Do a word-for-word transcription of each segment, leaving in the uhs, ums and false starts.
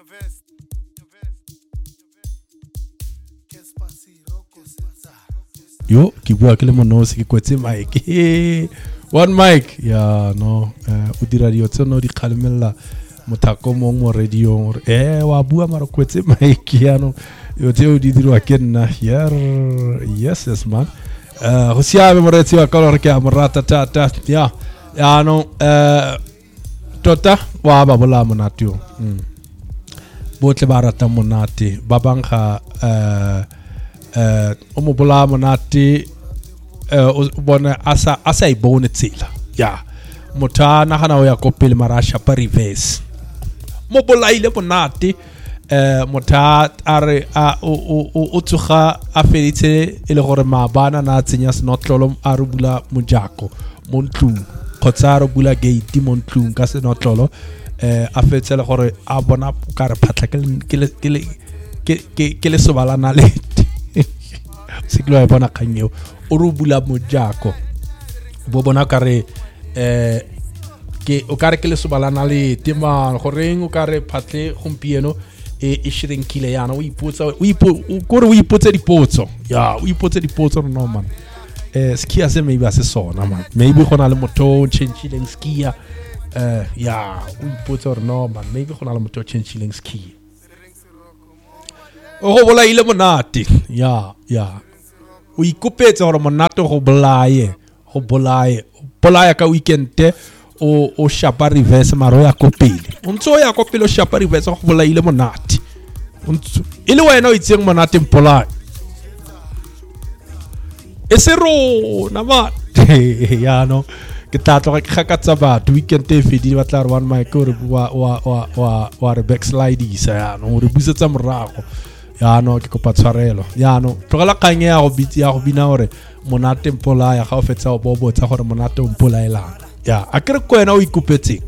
Yo, ki bua ke le monosi ke kwetse mic. One mic. Ya no, uh, o dira dio tsono di khalemela mothako mo mo radio. Eh wa bua mara kwetse mic ya no. Yo te o di dirwa ke nna here. Yes, yes man. Uh, ho siame mo retsi wa ka lo re ke amorata tata. Ya. Ya no, uh, tota wa ba bola monatio. Mm. Botle ba rata monate ba bangga uh eh o mo bola monate eh o bona asa asa I bone tsela ya motana gana o ya kopele marasha pa reverse mo bola ile monate eh motha are a o o o tsuga a feditse ile gore mabana na tsenya snotlolo a rubula mojako montlung khotsa ro bula gate montlung ka snotlolo eh a fetsela gore a bona ka re phatla ke ke ke ke le sobalana le siklo e bona kanyeo o rubula mojako bo bona kare eh ke o kare ke le sobalana le tema goreng o kare phatle gompieno e e shrinkile yana o ipotsa o ipo o gore o ipotsa dipotso ya o ipotsa dipotso no man eh skia se maybe ase sona man maybe gona le moto chenchileng skia eh ya o ipotsa no man maybe gona le moto chenchileng skia o go bola ile monate ya ya o ikopetsa gore monate go bolaye go bolaye bolaya ka weekend o o shapa reverse maro ya kopele o ntso ya kopele o shapa reverse go bola ile monate ile wena o itseng monate mpolaye e sero na ma ya no ke tatlo ga khakatsa batho weekend e fedi ba tla re one my gore wa wa wa wa re backslide isa ya no re busetsa morago ya no ke kopa tshwarelo ya no tlogela kanye ya go bitsi ya go bina gore monate mpola ya ga o fetsa o bobo tsa gore monate o mpola ela ya a kere ko wena o ikupetse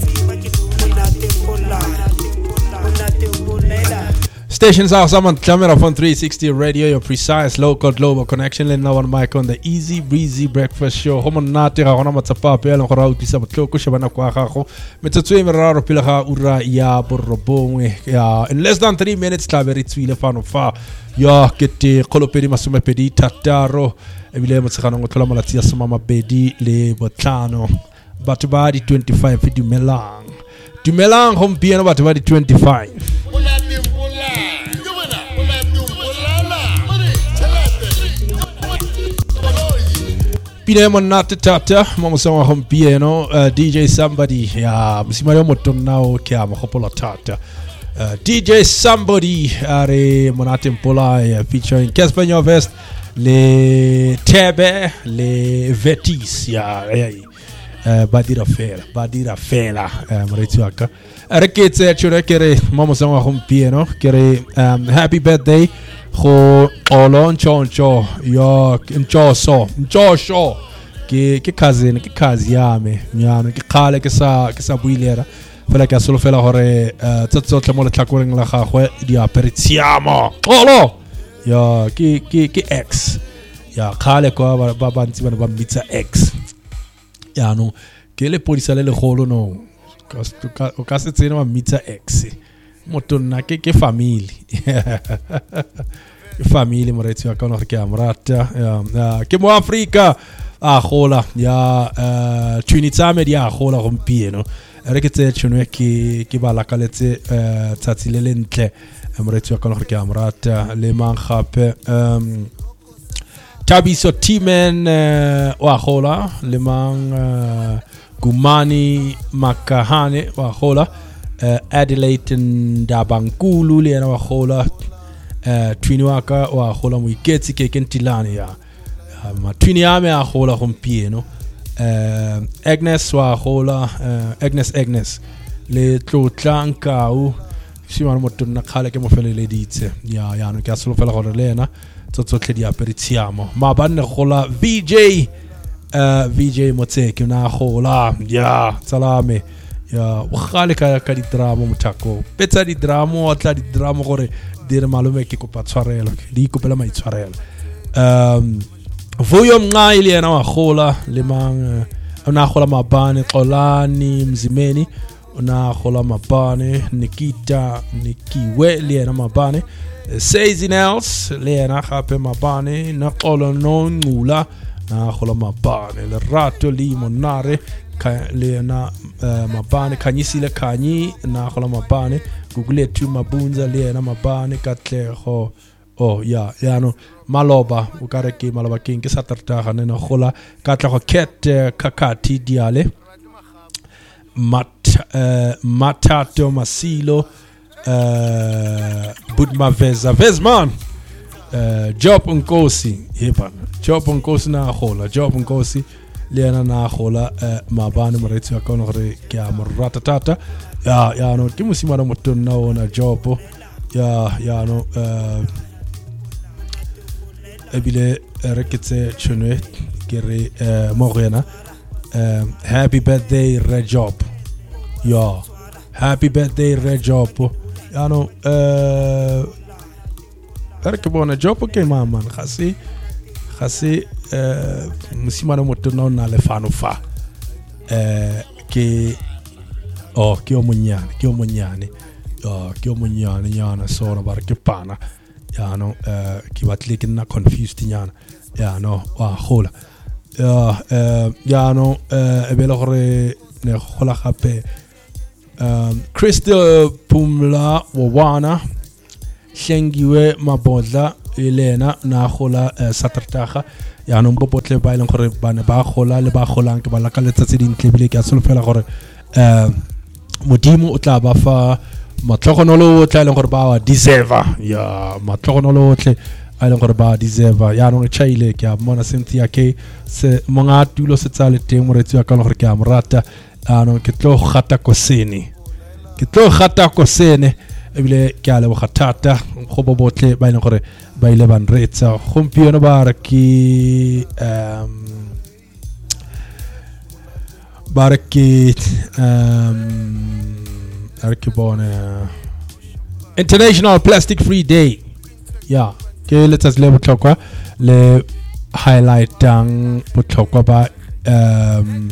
stations are some camera phone three sixty radio, your precise local global connection. Let no one mic on the easy breezy breakfast show. Homo nati ga gona matsapa pe le go ra utisa botloko shebana kwa gago metsotso e meraro pele ga ura ya borobongwe ya in less than three minutes tla be re tswile fano fa ya kete kolopedi masomepedi tataro ebile motsegano go tlola malatsi ya soma mabedi le botlano batho ba di twenty-five dumelang dumelang gompieno batho ba di twenty-five Pine monate tata mo song gompieno uh, D J Somebody ya msimale motonna o ke a mogopola tata uh, D J Somebody are monate mpola uh, featuring Casper Nyovest le Tebe le Vetis ya uh, badira fela badira fela uh, mretu aka reketse chore kere mo song gompieno kere um, happy birthday go olo nchoncho yo nchoso nchosho ke ke cousin ke cousin yame nyana ke khale ke sa ke sa builera fela ke solo fela hore tsotsotle mo le tlakoreng la gagwe di aperitiamo olo yo ke ke ke ex ya khale kwa ba bantsi bana ba mbitsa ex ya no ke le polisa le le golo no ka ka se tsena ba mbitsa ex motonna ke ke family family moretsi wa kana ke amrata ya ke mo Africa a gola ya Trinity media gola gompieno re ke tse tshone ke ke bala ka letse tsatsi le lentle moretsi wa kana ke amrata le mang gape um Tabiso Timen wa gola le mang Gumani Makahane wa gola Uh, Adelaide Ndabankulu le na wa gola uh, twini waka wa gola mo iketsi ke kentilane ya uh, ma twini ame a gola gompieno uh, Agnes wa gola uh, Agnes Agnes le tlotlanka u shimana motona khale ke mo felele ditse ya ya no ke asolo fela gore lena tsotsotle di aperitiamo ma ba nne gola V J uh, V J Motseki na gola ya salame ya o khale ka ka di drama motako petsa di drama o tla di drama gore dire malume ke kopa tshwarelo di kopela mai tshwarelo um vuyo mngai le na wa gola le mang ona gola mabane xolani mzimeni na gola mabane Nikita Nikiwe le ena mabane Sazy Nels le ena gape mabane na Xolo Nongula na gola mabane Lerato Limonare le ena mabane Khanyisile Khanyi na gola mabane Gugulethu Mabunza le ena mabane Katlego oh ya ya no maloba o ka re ke maloba ke ke satarta ga ne gola ka tla go ket kakati diale mat matato masilo budma veza vezman job unkosi hepan job unkosi na gola job unkosi lena na gola mabane moretsi ka no re ke a moratatata ya ya no ke mosimana motonna ona job ya ya no ebile reketse tshone ke re morena happy birthday Red Job ya happy birthday Red Job ya no eh erke bona job ke mama khasi khasi musimana motona na le fano fa eh ke oh ke o munyane ke o munyane ya ke o munyane yana sona bar ke pana ya no eh ki batle ke na confused nyana ya no wa khola ya eh ya no eh ebele gore ne khola gape um Crystal Pumla Wawana Hlengiwe Mabodla Elena na khola satrtaga ya no mpopotle ba ileng gore bana ba khola le ba kholang ke ba la ka letsatsi dintlebile ke a solofela gore eh modimo o tla ba fa matlogonolo o tla ileng gore ba wa deserve ya matlogonolo o tle a ileng gore ba deserve ya no chaile ke a mona Cynthia ke se monga tulo se tsale teng moretsi wa ka gore ke a morata ano ke tlo gata kosene ke tlo gata kosene ebile ke a le bogatata go bo botle ba ileng gore ba ile ban retsa gompieno ba re ke um ba re ke um Arkibone International Plastic Free Day ya ke let's le botlhokwa le highlightang botlhokwa ba um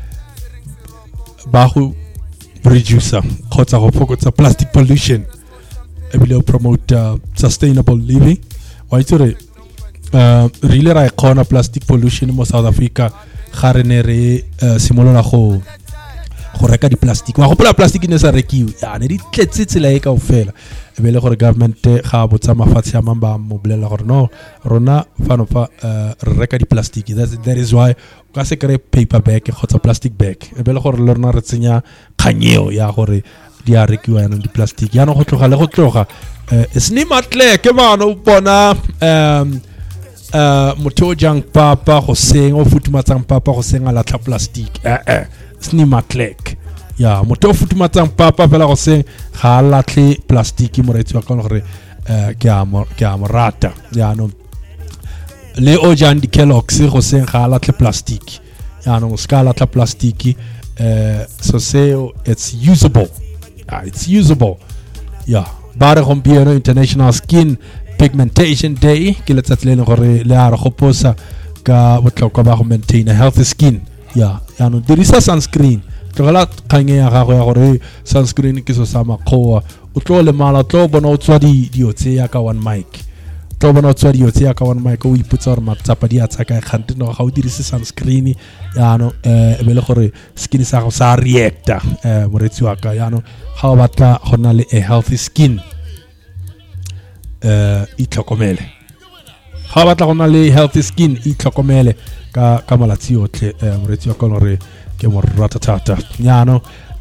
ba go reduce khotsa go fokotsa plastic pollution ebile promote uh, sustainable living wa itse uh, really ra ikona plastic pollution mo South Africa gare ne re uh, simolola go go reka di plastic wa go pula plastic ne sa rekiwe ya ne di tletse tsela e ka ofela e be le gore government ga botsa mafatshe a mamba mo bolela gore no rona fano fa re reka di plastic that that is why ka se kre paper bag khotsa plastic bag e be le gore le rona re tsenya khanyeo ya gore di a rekiwa ya no di plastic ya no go tloga le go tloga e sni matle ke bana o bona um uh motho jang papa go seng o futumatsang papa go seng ala tla plastic eh eh sni matlek ya motho futumatsang papa fela go seng ga latle plastic moretsi wa ka gore eh ke a mo ke a morata ya no le o jan di Kellogg's go seng ga latle plastic ya no ska latle plastic eh so say it's usable uh, it's usable ya bare gompieno International Skin Pigmentation Day ke letsatsi le gore le a re goposa ka botlhokwa ba go maintain a healthy skin ya ya no dirisa sunscreen tlogela khange ya gago ya gore sunscreen ke so sa makgoa o tlo le mala tlo bona o tswa di diotse ya ka one mic tlo bona o tswa diotse ya ka one mic o iputsa gore matsapa di a tsaka khante no ga o dirise sunscreen ya no eh e be le gore skin sa go sa reacta eh moretsi wa ka ya no ga o batla gona le a healthy skin eh I tlhokomele ga batla gona le healthy skin I tlhokomele ka ka malatsi otle moretsi wa ka gore ke mo ratatata nyano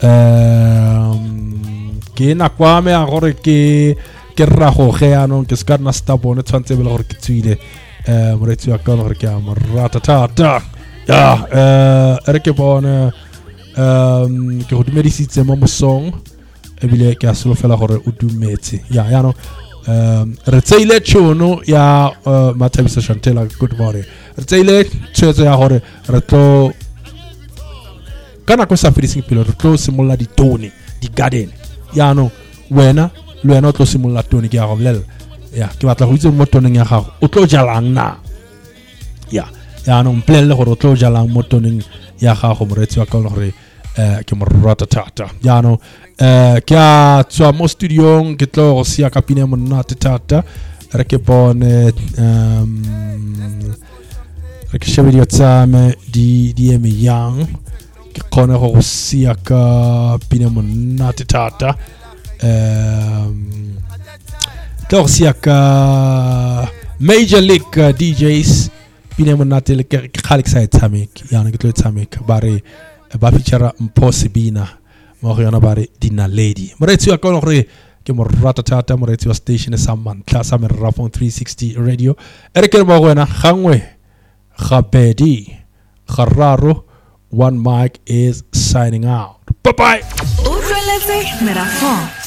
um ke na kwa me a gore ke ke rra go ge ano ke ska na stabone tshwantse be le gore ke tswile eh moretsi wa ka gore ke a mo ratatata ya eh re ke bona um ke go dumedisitse mo mosong e bile ke a solofela gore o dumetse ya ya no um re tseile tšhono ya Mathabiso Shantela good morning re tseile tšhono ya gore re tlo kana ko sa fediseng pelo re tlo simolla di tone di garden ya no wena le wena o tlo simolla tone ke ya go bolela ya ke batla go itse mo toneng ya gago o tlo jalang na ya ya no mplelle gore o tlo jalang mo toneng ya gago moretsi wa ka gore uh, ke mo rata thata yaanong uh, ke a tswa mo studiong ke tlo go sia ka pina monate thata re ke bone um, re ke shebe dio tsa me di di eme yang ke kgone go sia ka pina monate thata um, tlo go sia ka Major League uh, D Js pina monate le ke khale ke sa tshameka yaanong ke tlo tshameka bare ba feature Impossibina mo go yona bare Dina Lady moretsi wa ka gore ke mo rata thata moretsi wa station sa mantla sa Merafong three sixty radio ere ke mo go wena gangwe gabedi gararo one mic is signing out bye bye. Utlweletse Merafong.